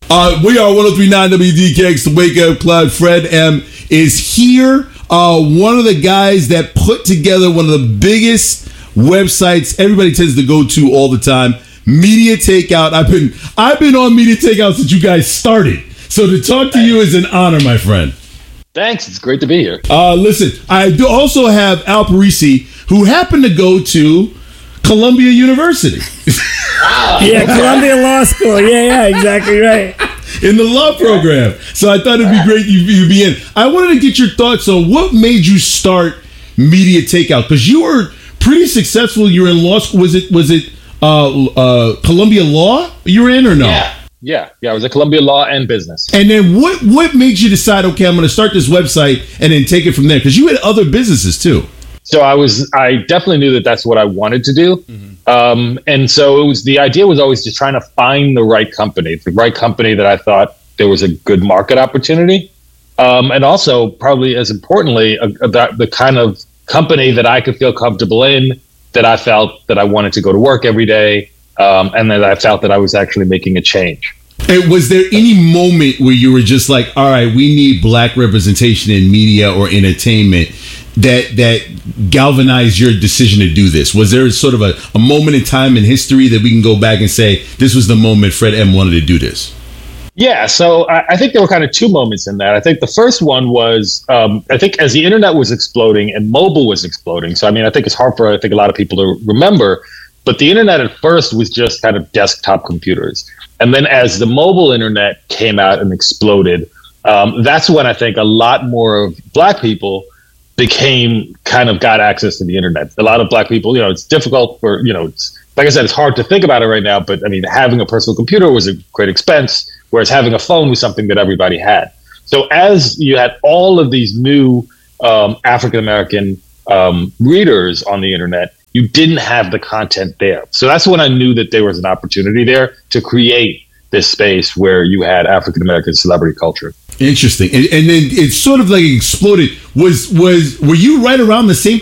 We are 103.9 WDKX, the Wake Up Club. Fred M is here. One of the guys that put together one of the biggest websites everybody tends to go to all the time, Media Takeout. I've been on Media Takeout since you guys started. So to talk to you is an honor, my friend. Thanks. It's great to be here. Listen, I do also have Al Parisi, who happened to go to Columbia University. Yeah, Columbia Law School. Yeah, exactly right. In the law program. So I thought it'd be great you'd be in. I wanted to get your thoughts on what made you start Media Takeout, because you were pretty successful. You were in law school. Was it Columbia Law you were in or no? Yeah. I was at Columbia Law and Business. And then what made you decide, okay, I'm going to start this website and then take it from there? Because you had other businesses too. So I definitely knew that that's what I wanted to do. Mm-hmm. And so the idea was always just trying to find the right company that I thought there was a good market opportunity. And also, probably as importantly, the kind of company that I could feel comfortable in, that I felt that I wanted to go to work every day, and that I felt that I was actually making a change. And was there any moment where you were just like, all right, we need black representation in media or entertainment, that galvanized your decision to do this? Was there sort of a moment in time in history that we can go back and say, this was the moment Fred M wanted to do this? Yeah, so I think there were kind of two moments in that. I think the first one was, I think as the internet was exploding and mobile was exploding. So, I mean, I think it's hard for, a lot of people to remember, but the internet at first was just kind of desktop computers. And then as the mobile internet came out and exploded, that's when I think a lot more of black people got access to the internet. A lot of black people, it's difficult for, it's, like I said, it's hard to think about it right now, but I mean, having a personal computer was a great expense, whereas having a phone was something that everybody had. So as you had all of these new African-American readers on the internet, you didn't have the content there. So that's when I knew that there was an opportunity there to create this space where you had African-American celebrity culture. Interesting. And then it sort of like exploded. Were you right around the same